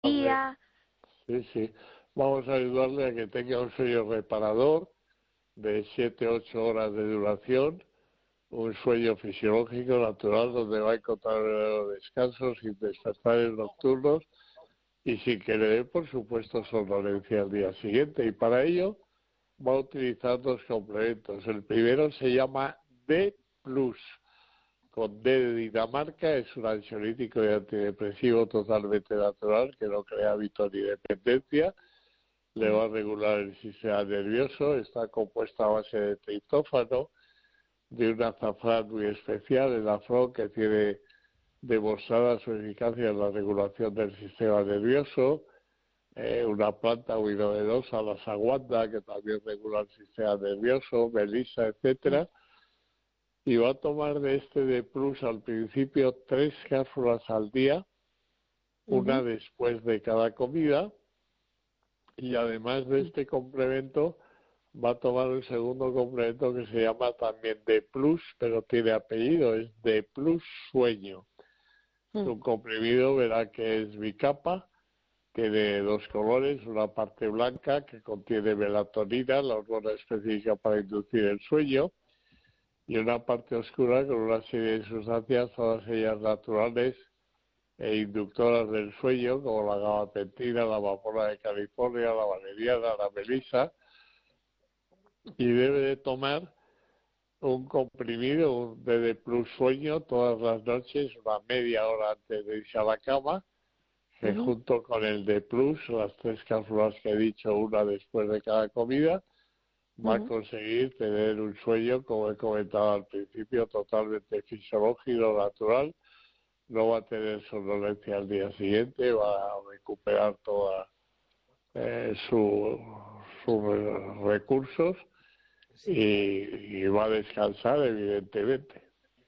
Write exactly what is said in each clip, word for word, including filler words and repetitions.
día. Sí, sí. Vamos a ayudarle a que tenga un sueño reparador de siete ocho horas de duración, un sueño fisiológico natural donde va a encontrar descansos sin despertares nocturnos y sin que le dé, por supuesto, somnolencia al día siguiente. Y para ello va a utilizar dos complementos. El primero se llama D plus, con D de Dinamarca, es un ansiolítico y antidepresivo totalmente natural que no crea hábito ni dependencia, le va a regular el sistema nervioso, está compuesta a base de triptófano, de un azafrán muy especial, el afrón, que tiene demostrada su eficacia en la regulación del sistema nervioso, eh, una planta muy novedosa, la saguanda, que también regula el sistema nervioso, melisa, etcétera, y va a tomar de este de plus al principio tres cápsulas al día, una uh-huh. después de cada comida, y además de este complemento va a tomar un segundo complemento que se llama también D plus, pero tiene apellido, es D plus sueño. Es un comprimido, verá que es bicapa, tiene dos colores, una parte blanca que contiene melatonina, la hormona específica para inducir el sueño, y una parte oscura con una serie de sustancias, todas ellas naturales e inductoras del sueño, como la gabapentina, la amapola de California, la valeriana, la melisa, y debe de tomar un comprimido, un D D plus sueño todas las noches, una media hora antes de irse a la cama, que uh-huh. junto con el D plus, las tres cápsulas que he dicho, una después de cada comida, va uh-huh. a conseguir tener un sueño, como he comentado al principio, totalmente fisiológico, natural. No va a tener somnolencia al día siguiente, va a recuperar toda eh, su, sus recursos sí. y, y va a descansar, evidentemente.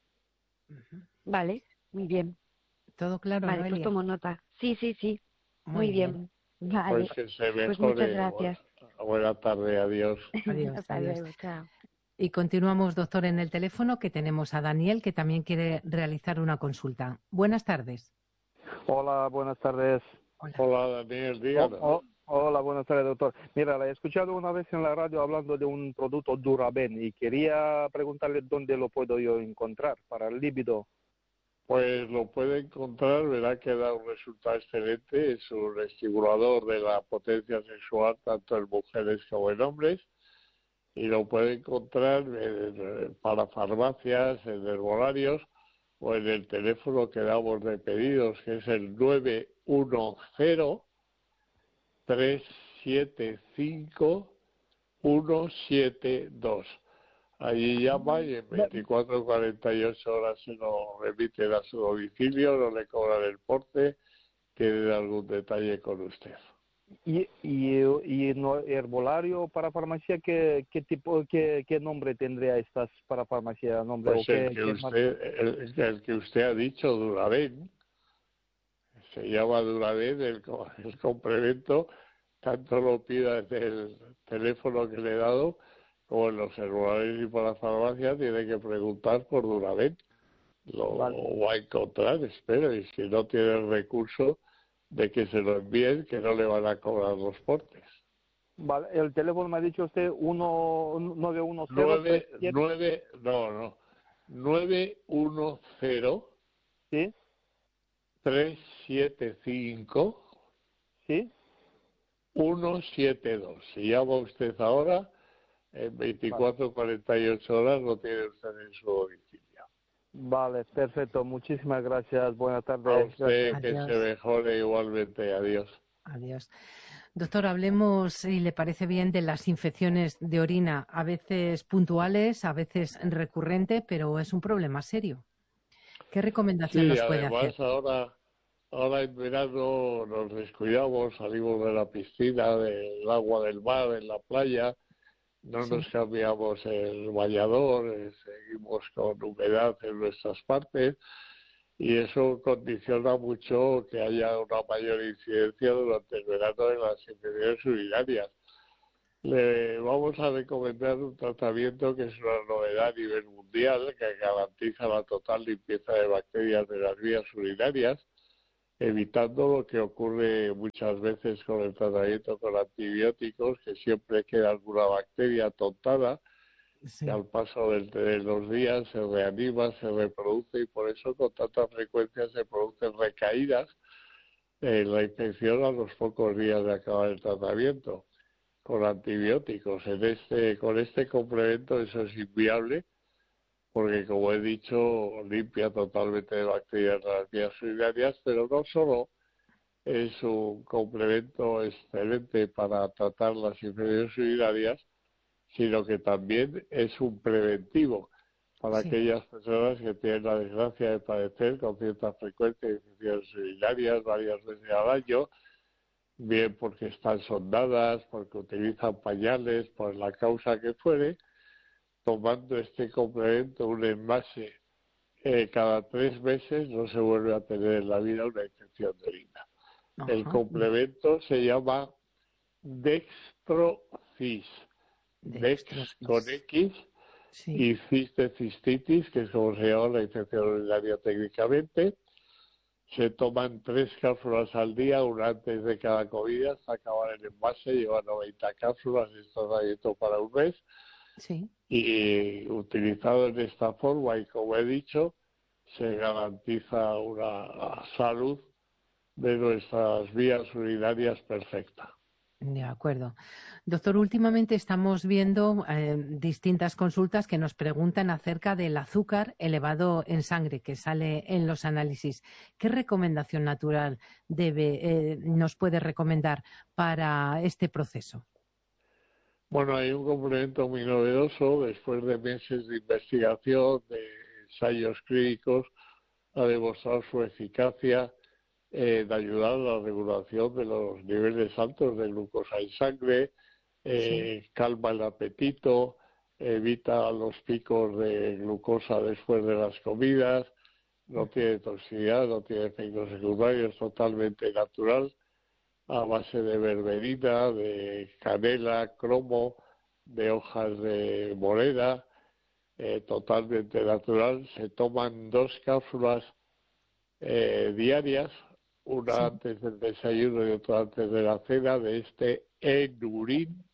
Vale, muy bien. Todo claro, vale, Noelia. Pues tomo nota. Sí, sí, sí. Muy, muy bien. bien. Vale. Pues que se mejore. Pues muchas gracias. Buena, buena tarde, adiós. Adiós, Hasta adiós. luego, chao. Y continuamos, doctor, en el teléfono, que tenemos a Daniel, que también quiere realizar una consulta. Buenas tardes. Hola, buenas tardes. Hola, Hola Daniel, díganos. Oh, oh, hola, buenas tardes, doctor. Mira, la he escuchado una vez en la radio hablando de un producto Duraben y quería preguntarle dónde lo puedo yo encontrar para el líbido. Pues lo puede encontrar, verá que da un resultado excelente, es un estimulador de la potencia sexual tanto en mujeres como en hombres, y lo puede encontrar en, para farmacias, en herbolarios o en el teléfono que damos de pedidos, que es el nueve uno cero, tres siete cinco, uno siete dos. Allí llama y en veinticuatro a cuarenta y ocho horas se lo remiten a su domicilio, no le cobran el porte, tienen algún detalle con usted. ¿Y, y, y no, herbolario para farmacia, qué, qué tipo, qué, qué nombre tendría estas para farmacia? Nombre, Pues o el, qué, que qué usted, el, el que usted ha dicho, Duraben, se llama Duraben, el, el complemento, tanto lo pida en el teléfono que le he dado, como en los herbolarios y por la farmacia, tiene que preguntar por Duraben. Lo vale. va a encontrar, espero, y si no tiene el recurso de que se lo envíen, que no le van a cobrar los portes. Vale, el teléfono me ha dicho usted uno nueve uno cero nueve, nueve, no, no, nueve uno cero, ¿sí? tres siete cinco, ¿sí? uno siete dos. Si llama usted ahora, en veinticuatro a cuarenta y ocho horas lo tiene usted en su domicilio. Vale, perfecto. Muchísimas gracias. Buenas tardes. A usted, gracias. que Adiós. se mejore igualmente. Adiós. Adiós. Doctor, hablemos, si le parece bien, de las infecciones de orina, a veces puntuales, a veces recurrente, pero es un problema serio. ¿Qué recomendación sí, nos puede además, hacer? ahora, ahora en verano nos descuidamos, salimos de la piscina, del agua del mar, en la playa, no sí. nos cambiamos el bañador, eh, seguimos con humedad en nuestras partes y eso condiciona mucho que haya una mayor incidencia durante el verano en las infecciones urinarias. Le vamos a recomendar un tratamiento que es una novedad a nivel mundial, que garantiza la total limpieza de bacterias de las vías urinarias. evitando lo que ocurre muchas veces con el tratamiento con antibióticos, que siempre queda alguna bacteria tontada, Sí. que al paso del- de los días se reanima, se reproduce, y por eso con tanta frecuencia se producen recaídas en la infección a los pocos días de acabar el tratamiento con antibióticos. En este, con este complemento eso es inviable, porque como he dicho, limpia totalmente de bacterias las vías urinarias, pero no solo es un complemento excelente para tratar las infecciones urinarias, sino que también es un preventivo para Sí. aquellas personas que tienen la desgracia de padecer con cierta frecuencia infecciones urinarias varias veces al año, bien porque están sondadas, porque utilizan pañales, por la causa que fuere. Tomando este complemento, un envase eh, cada tres meses, no se vuelve a tener en la vida una infección de orina. El Ajá. complemento se llama Dextrocis, Dex con Dextrosis. X, Sí. y cis de cistitis, que es como se llama la infección urinaria técnicamente. Se toman tres cápsulas al día, una antes de cada comida, hasta acabar el envase. Lleva noventa cápsulas, esto es abierto para un mes. Sí. Y utilizado en esta forma, y como he dicho, se garantiza una salud de nuestras vías urinarias perfecta. De acuerdo. Doctor, últimamente estamos viendo eh, distintas consultas que nos preguntan acerca del azúcar elevado en sangre que sale en los análisis. ¿Qué recomendación natural debe, eh, nos puede recomendar para este proceso? Bueno, hay un complemento muy novedoso. Después de meses de investigación, de ensayos clínicos, ha demostrado su eficacia eh, de ayudar a la regulación de los niveles altos de glucosa en sangre, eh, sí. calma el apetito, evita los picos de glucosa después de las comidas, no tiene toxicidad, no tiene efectos secundarios, totalmente natural, a base de berberina, de canela, cromo, de hojas de morena, eh, totalmente natural. Se toman dos cápsulas eh, diarias, una Sí. antes del desayuno y otra antes de la cena, de este Enurin,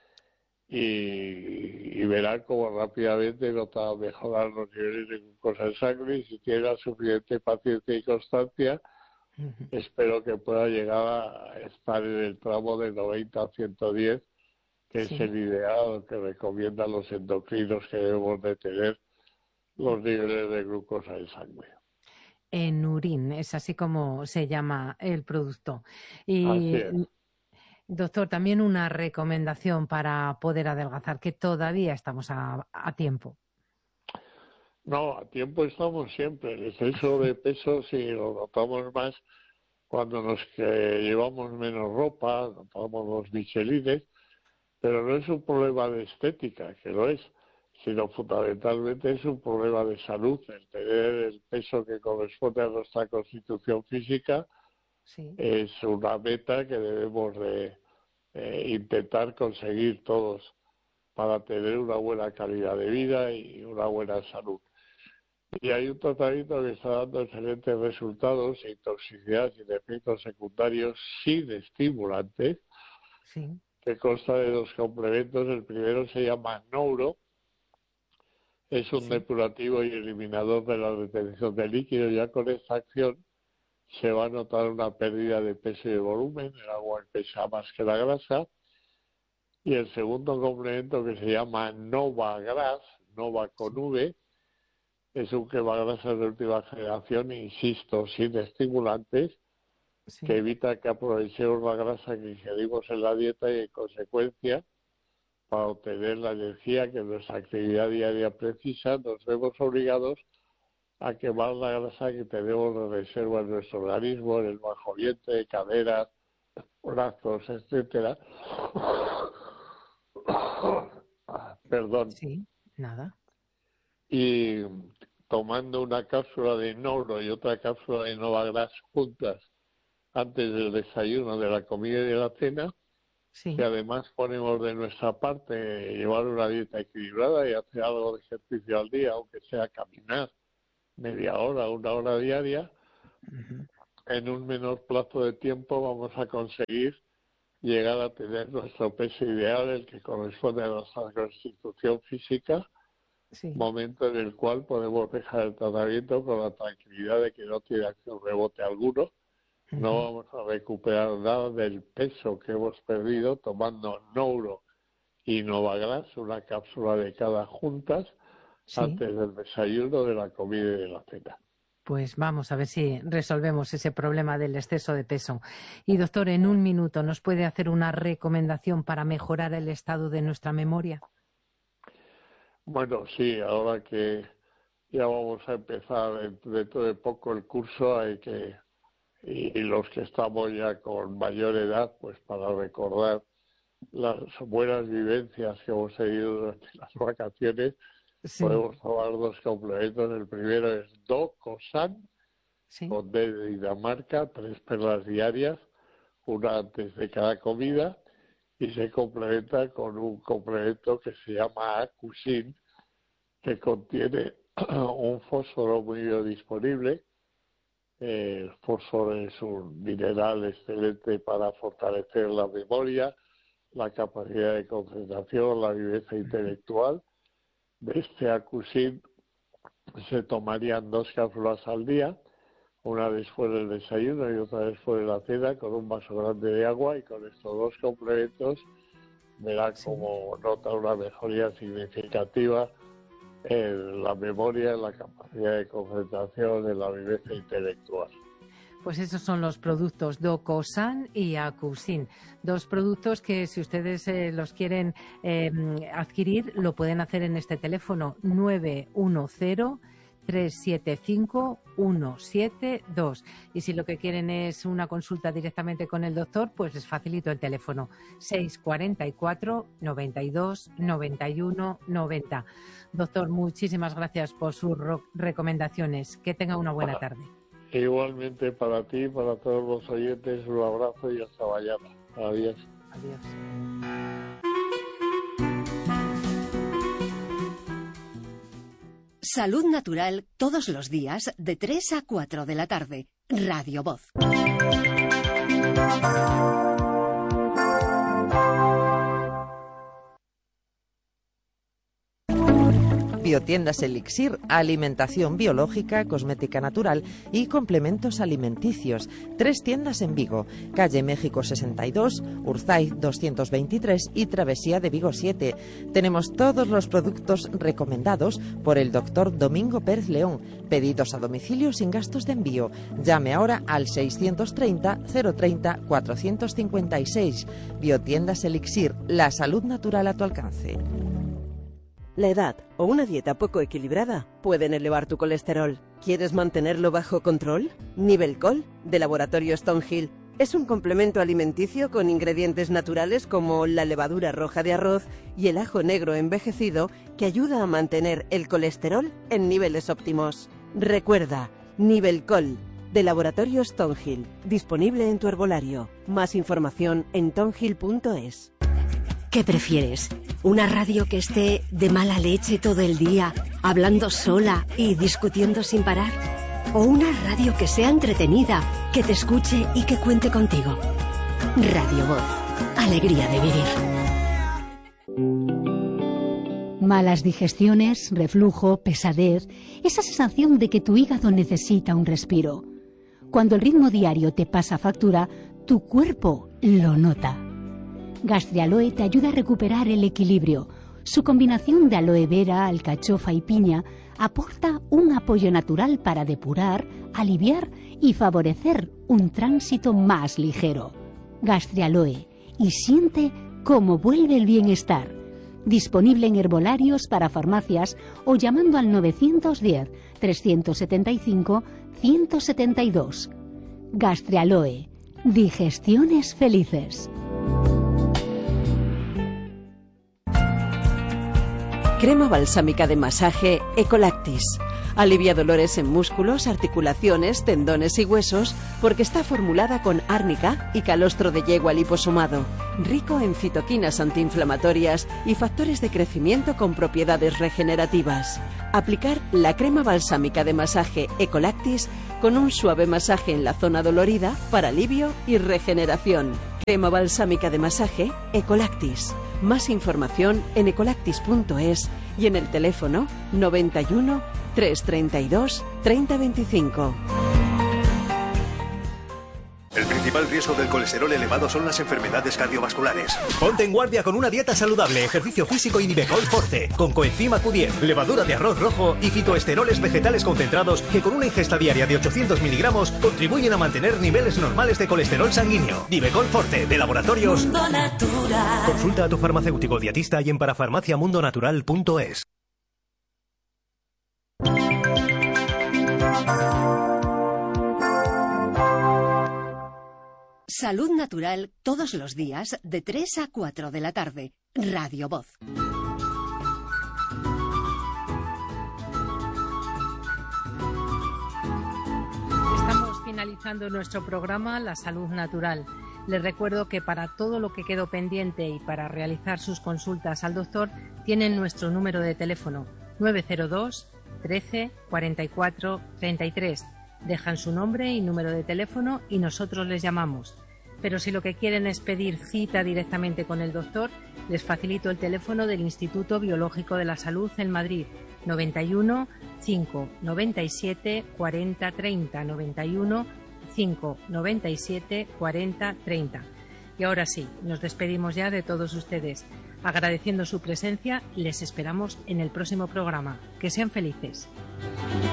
y, y verán cómo rápidamente nota mejorar los niveles de glucosa en sangre, y si tiene la suficiente paciencia y constancia, Ujú. espero que pueda llegar a estar en el tramo de noventa a ciento diez, que Sí. es el ideal que recomiendan los endocrinos, que debemos de tener los niveles de glucosa en sangre. Enurin, es así como se llama el producto. Así Y, es. doctor, también una recomendación para poder adelgazar, que todavía estamos a, a tiempo. No, a tiempo estamos siempre. El exceso de peso sí lo notamos más cuando nos que llevamos menos ropa, notamos los michelines, pero no es un problema de estética, que lo es, sino fundamentalmente es un problema de salud. El tener el peso que corresponde a nuestra constitución física Sí. es una meta que debemos de eh, intentar conseguir todos para tener una buena calidad de vida y una buena salud. Y hay un tratamiento que está dando excelentes resultados, sin toxicidad, sin efectos secundarios, sin estimulantes, Sí. que consta de dos complementos. El primero se llama Nouro, es un Sí. depurativo y eliminador de la retención de líquido. Ya con esta acción se va a notar una pérdida de peso y de volumen, el agua pesa más que la grasa. Y el segundo complemento, que se llama Nova Gras, Nova con Sí. V, es un quemagrasas de última generación, insisto, sin estimulantes, Sí. que evita que aprovechemos la grasa que ingerimos en la dieta, y en consecuencia, para obtener la energía que nuestra actividad diaria precisa, nos vemos obligados a quemar la grasa que tenemos de reserva en nuestro organismo, en el bajo vientre, caderas, brazos, etcétera. Perdón. Sí. Nada. Y tomando una cápsula de Nouro y otra cápsula de Novagras juntas antes del desayuno, de la comida y de la cena, Sí. que además ponemos de nuestra parte llevar una dieta equilibrada y hacer algo de ejercicio al día, aunque sea caminar media hora, una hora diaria, Ujú. en un menor plazo de tiempo vamos a conseguir llegar a tener nuestro peso ideal, el que corresponde a nuestra constitución física, sí. Momento en el cual podemos dejar el tratamiento con la tranquilidad de que no tiene acción rebote alguno. Uh-huh. No vamos a recuperar nada del peso que hemos perdido tomando Nouro y Novagras, una cápsula de cada juntas, sí. Antes del desayuno, de la comida y de la cena. Pues vamos a ver si resolvemos ese problema del exceso de peso. Y doctor, en un minuto, ¿nos puede hacer una recomendación para mejorar el estado de nuestra memoria? Bueno, sí, ahora que ya vamos a empezar dentro de poco el curso, hay que, y, y los que estamos ya con mayor edad, pues para recordar las buenas vivencias que hemos tenido durante las vacaciones, sí. Podemos tomar dos complementos. El primero es DoCoSan, sí. Con D de Dinamarca, tres perlas diarias, una antes de cada comida, y se complementa con un complemento que se llama Acusin, que contiene un fósforo muy biodisponible. El fósforo es un mineral excelente para fortalecer la memoria, la capacidad de concentración, la viveza intelectual. De este Acusin se tomarían dos cápsulas al día, una después del desayuno y otra después de la cena, con un vaso grande de agua, y con estos dos complementos verá sí. Como nota una mejoría significativa en la memoria, en la capacidad de concentración, en la viveza intelectual. Pues esos son los productos DoCoSan y Acusin, dos productos que si ustedes eh, los quieren eh, adquirir lo pueden hacer en este teléfono nueve uno cero, tres siete cinco, uno siete dos, y si lo que quieren es una consulta directamente con el doctor, pues les facilito el teléfono seis cuatro cuatro, noventa y dos, noventa y uno, noventa. Doctor, muchísimas gracias por sus recomendaciones. Que tenga una buena tarde. Igualmente para ti, para todos los oyentes, un abrazo y hasta mañana. Adiós. Adiós. Salud Natural todos los días de tres a cuatro de la tarde. Radio Voz. Biotiendas Elixir, alimentación biológica, cosmética natural y complementos alimenticios. Tres tiendas en Vigo, calle México sesenta y dos, Urzaiz doscientos veintitrés y Travesía de Vigo siete. Tenemos todos los productos recomendados por el doctor Domingo Pérez León. Pedidos a domicilio sin gastos de envío. Llame ahora al seiscientos treinta, cero treinta, cuatrocientos cincuenta y seis. Biotiendas Elixir, la salud natural a tu alcance. La edad o una dieta poco equilibrada pueden elevar tu colesterol. ¿Quieres mantenerlo bajo control? Nivelcol, de Laboratorio Stonehill, es un complemento alimenticio con ingredientes naturales como la levadura roja de arroz y el ajo negro envejecido que ayuda a mantener el colesterol en niveles óptimos. Recuerda, Nivelcol, de Laboratorio Stonehill, disponible en tu herbolario. Más información en tonhill punto es. ¿Qué prefieres? ¿Una radio que esté de mala leche todo el día, hablando sola y discutiendo sin parar? ¿O una radio que sea entretenida, que te escuche y que cuente contigo? Radio Voz. Alegría de vivir. Malas digestiones, reflujo, pesadez, esa sensación de que tu hígado necesita un respiro. Cuando el ritmo diario te pasa factura, tu cuerpo lo nota. Gastrialoe te ayuda a recuperar el equilibrio. Su combinación de aloe vera, alcachofa y piña aporta un apoyo natural para depurar, aliviar y favorecer un tránsito más ligero. Gastrialoe, y siente cómo vuelve el bienestar. Disponible en herbolarios para farmacias o llamando al novecientos diez, trescientos setenta y cinco, ciento setenta y dos. Gastrialoe, digestiones felices. Crema balsámica de masaje Ecolactis. Alivia dolores en músculos, articulaciones, tendones y huesos porque está formulada con árnica y calostro de yegua liposomado, rico en citoquinas antiinflamatorias y factores de crecimiento con propiedades regenerativas. Aplicar la crema balsámica de masaje Ecolactis con un suave masaje en la zona dolorida para alivio y regeneración. Crema balsámica de masaje Ecolactis. Más información en ecolactis punto es y en el teléfono noventa y uno, trescientos treinta y dos, treinta veinticinco. El principal riesgo del colesterol elevado son las enfermedades cardiovasculares. Ponte en guardia con una dieta saludable, ejercicio físico y Nivecol Forte, con coenzima Q diez, levadura de arroz rojo y fitoesteroles vegetales concentrados que con una ingesta diaria de ochocientos miligramos contribuyen a mantener niveles normales de colesterol sanguíneo. Nivecol Forte, de Laboratorios Mundo Natural. Consulta a tu farmacéutico dietista y en parafarmaciamundonatural punto es. Salud Natural todos los días de tres a cuatro de la tarde. Radio Voz. Estamos finalizando nuestro programa La Salud Natural. Les recuerdo que para todo lo que quedó pendiente y para realizar sus consultas al doctor tienen nuestro número de teléfono nueve cero dos, trece, cuarenta y cuatro, treinta y tres. Dejan su nombre y número de teléfono y nosotros les llamamos. Pero si lo que quieren es pedir cita directamente con el doctor, les facilito el teléfono del Instituto Biológico de la Salud en Madrid, noventa y uno, cinco, noventa y siete, cuarenta, treinta, noventa y uno, cinco, noventa y siete, cuarenta, treinta. Y ahora sí, nos despedimos ya de todos ustedes. Agradeciendo su presencia, les esperamos en el próximo programa. Que sean felices.